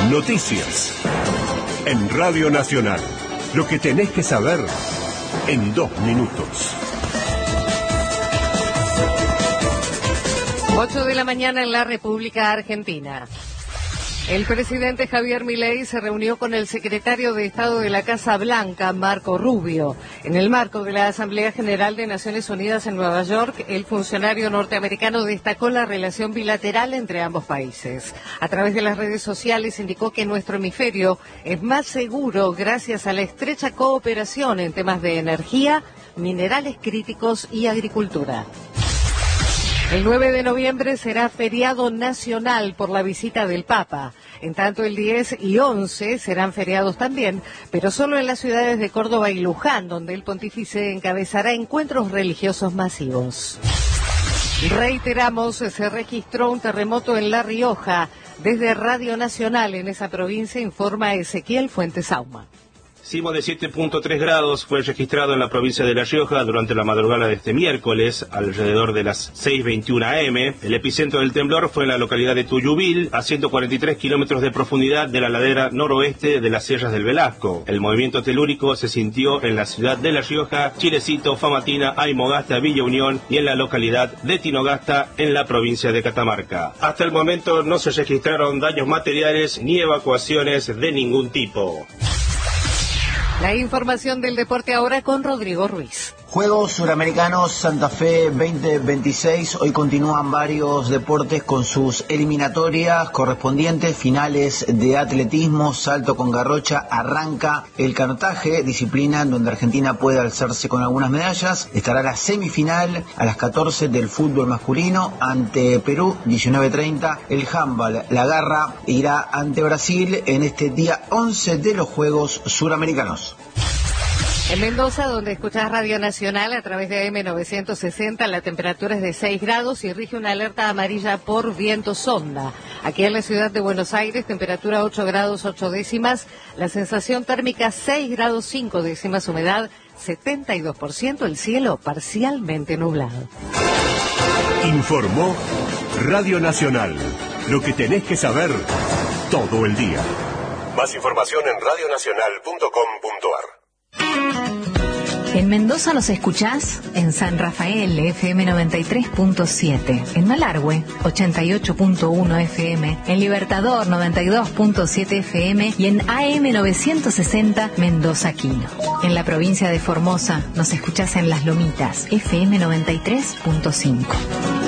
Noticias. En Radio Nacional. Lo que tenés que saber en 2 minutos. 8 de la mañana en la República Argentina. El presidente Javier Milei se reunió con el secretario de Estado de la Casa Blanca, Marco Rubio. En el marco de la Asamblea General de Naciones Unidas en Nueva York, el funcionario norteamericano destacó la relación bilateral entre ambos países. A través de las redes sociales indicó que nuestro hemisferio es más seguro gracias a la estrecha cooperación en temas de energía, minerales críticos y agricultura. El 9 de noviembre será feriado nacional por la visita del Papa. En tanto, el 10 y 11 serán feriados también, pero solo en las ciudades de Córdoba y Luján, donde el pontífice encabezará encuentros religiosos masivos. Reiteramos, se registró un terremoto en La Rioja. Desde Radio Nacional en esa provincia informa Ezequiel Fuentes Auma. Sismo de 7.3 grados fue registrado en la provincia de La Rioja durante la madrugada de este miércoles, alrededor de las 6:21 am. El epicentro del temblor fue en la localidad de Tuyubil, a 143 kilómetros de profundidad de la ladera noroeste de las Sierras del Velasco. El movimiento telúrico se sintió en la ciudad de La Rioja, Chilecito, Famatina, Aymogasta, Villa Unión y en la localidad de Tinogasta, en la provincia de Catamarca. Hasta el momento no se registraron daños materiales ni evacuaciones de ningún tipo. La información del deporte ahora con Rodrigo Ruiz. Juegos Suramericanos Santa Fe 2026, hoy continúan varios deportes con sus eliminatorias correspondientes, finales de atletismo, salto con garrocha, arranca el canotaje, disciplina en donde Argentina puede alzarse con algunas medallas, estará la semifinal a las 14 del fútbol masculino ante Perú, 19:30, el handball, la garra irá ante Brasil en este día 11 de los Juegos Suramericanos. En Mendoza, donde escuchás Radio Nacional a través de AM 960, la temperatura es de 6 grados y rige una alerta amarilla por viento sonda. Aquí en la ciudad de Buenos Aires, temperatura 8 grados 8 décimas, la sensación térmica 6 grados 5 décimas, humedad 72%, el cielo parcialmente nublado. Informó Radio Nacional. Lo que tenés que saber todo el día. Más información en radionacional.com.ar. En Mendoza nos escuchás en San Rafael, FM 93.7, en Malargüe, 88.1 FM, en Libertador, 92.7 FM y en AM 960 Mendoza Quino. En la provincia de Formosa nos escuchás en Las Lomitas, FM 93.5.